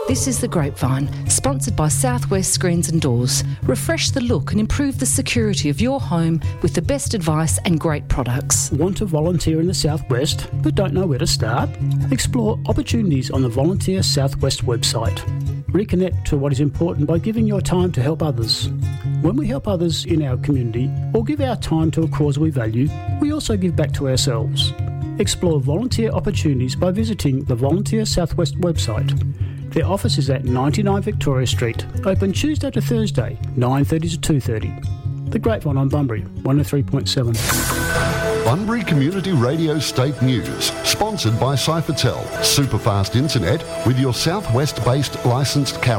This is The Grapevine, sponsored by Southwest Screens and Doors. Refresh the look and improve the security of your home with the best advice and great products. Want to volunteer in the Southwest but don't know where to start? Explore opportunities on the Volunteer Southwest website. Reconnect to what is important by giving your time to help others. When we help others in our community or give our time to a cause we value, we also give back to ourselves. Explore volunteer opportunities by visiting the Volunteer Southwest website. Their office is at 99 Victoria Street, open Tuesday to Thursday, 9:30 to 2:30. The Grapevine on Bunbury, 103.7. Bunbury Community Radio State News, sponsored by Cyphertel, superfast internet with your Southwest-based licensed carrier.